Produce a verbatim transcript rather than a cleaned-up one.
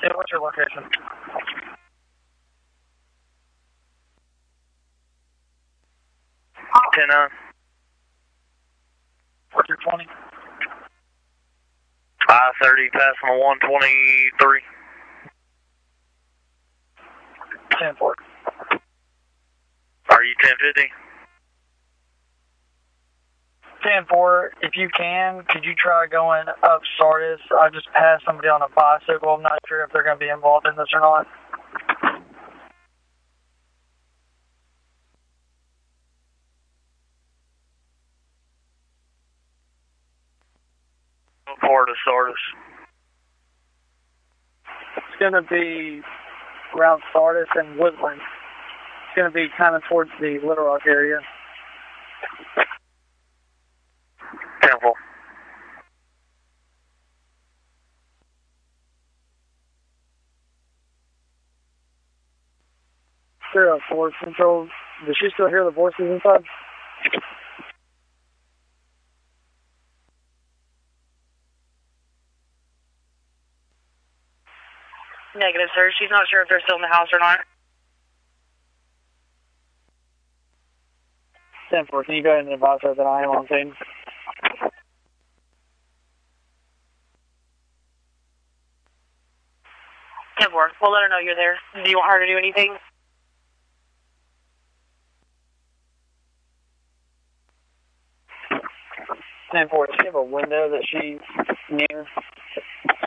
Yeah, what's your location? ten nine. What's your twenty? I thirty, passing on one twenty-three. ten four. Are you ten fifty? ten four, if you can, could you try going up Sardis? I just passed somebody on a bicycle. I'm not sure if they're going to be involved in this or not. Florida Sardis. It's going to be around Sardis and Woodland. It's going to be kind of towards the Little Rock area. Temple. Zero four Central. Does she still hear the voices inside? Negative, sir. She's not sure if they're still in the house or not. ten four, can you go ahead and advise her that I am on scene? ten four, we'll let her know you're there. Do you want her to do anything? ten four, does she have a window that she's near?